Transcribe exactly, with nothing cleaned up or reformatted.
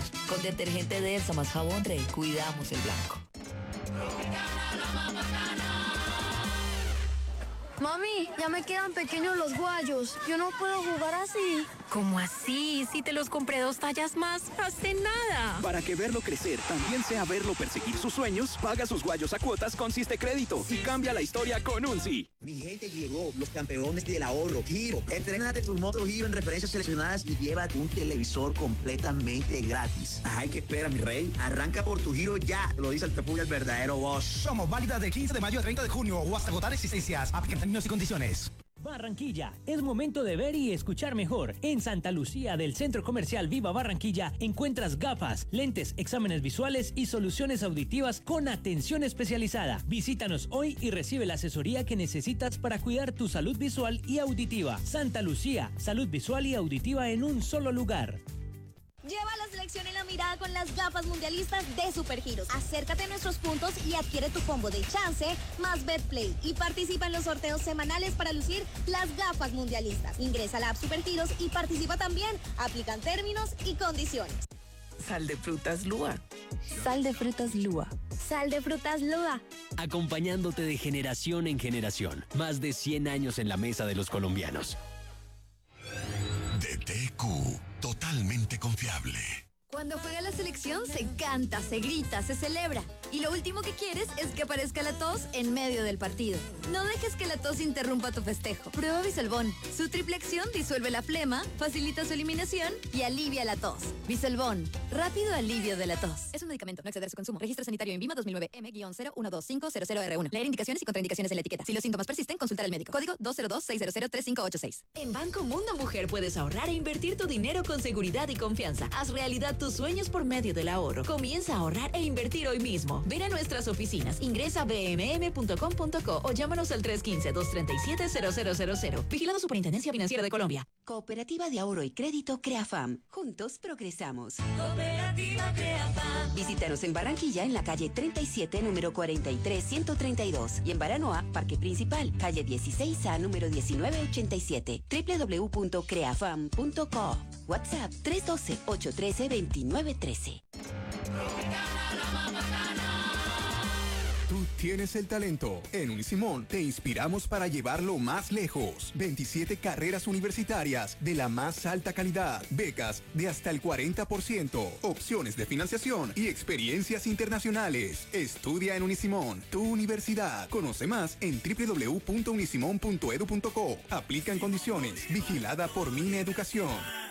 Con detergente Delsa más jabón Rey, cuidamos el blanco. Mami, ya me quedan pequeños los guayos. Yo no puedo jugar así. ¿Cómo así? Si te los compré dos tallas más hace nada. Para que verlo crecer también sea verlo perseguir sus sueños, paga sus guayos a cuotas con Siste Crédito y cambia la historia con un sí. Mi gente, llegó los campeones del ahorro, Giro. Entrénate tu moto Giro en referencias seleccionadas y llévate un televisor completamente gratis. Ay, ¿qué espera, mi rey? Arranca por tu Giro ya, lo dice el Tepuya, el verdadero boss. Somos válidas del quince de mayo al treinta de junio o hasta agotar existencias. Aplican términos y condiciones. Barranquilla, es momento de ver y escuchar mejor. En Santa Lucía del Centro Comercial Viva Barranquilla encuentras gafas, lentes, exámenes visuales y soluciones auditivas con atención especializada. Visítanos hoy y recibe la asesoría que necesitas para cuidar tu salud visual y auditiva. Santa Lucía, salud visual y auditiva en un solo lugar. Lleva la selección en la mirada con las gafas mundialistas de Supergiros. Acércate a nuestros puntos y adquiere tu combo de chance más Betplay y participa en los sorteos semanales para lucir las gafas mundialistas. Ingresa a la app Supergiros y participa también. Aplican términos y condiciones. Sal de frutas Lua. Sal de frutas Lua. Sal de frutas Lua. Acompañándote de generación en generación. Más de cien años en la mesa de los colombianos. D T Q, totalmente confiable. Cuando juega la selección se canta, se grita, se celebra. Y lo último que quieres es que aparezca la tos en medio del partido. No dejes que la tos interrumpa tu festejo. Prueba Bisolbón. Su triple acción disuelve la flema, facilita su eliminación y alivia la tos. Bisolbón. Rápido alivio de la tos. Es un medicamento. No exceder su consumo. Registro sanitario en INVIMA dos mil nueve M cero uno dos cinco cero cero R uno. Leer indicaciones y contraindicaciones en la etiqueta. Si los síntomas persisten, consultar al médico. Código dos cero dos seis cero cero tres cinco ocho seis. En Banco Mundo Mujer puedes ahorrar e invertir tu dinero con seguridad y confianza. Haz realidad tus sueños por medio del ahorro. Comienza a ahorrar e invertir hoy mismo. Ven a nuestras oficinas. Ingresa a b m m punto com punto co o llámanos al tres uno cinco, dos tres siete, cero cero cero cero. Vigilado Superintendencia Financiera de Colombia. Cooperativa de Ahorro y Crédito CREAFAM. Juntos progresamos. Cooperativa CREAFAM. Visítanos en Barranquilla en la calle treinta y siete, número cuarenta y tres, ciento treinta y dos. Y en Baranoa, Parque Principal, calle dieciséis A, número diecinueve ochenta y siete. w w w punto creafam punto co. WhatsApp tres uno dos, ocho uno tres, dos nueve uno tres. Tú tienes el talento. En Unisimón te inspiramos para llevarlo más lejos. veintisiete carreras universitarias de la más alta calidad. Becas de hasta el cuarenta por ciento. Opciones de financiación y experiencias internacionales. Estudia en Unisimón, tu universidad. Conoce más en w w w punto unisimón punto edu punto co. Aplican condiciones. Vigilada por Mineducación.